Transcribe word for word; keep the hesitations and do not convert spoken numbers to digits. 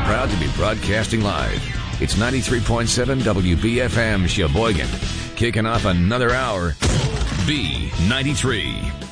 proud to be broadcasting live. It's ninety-three point seven W B F M Sheboygan. Kicking off another hour. B ninety-three.